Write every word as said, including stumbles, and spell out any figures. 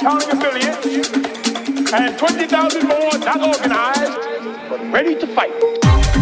counting affiliates, and twenty thousand more not organized, but ready to fight.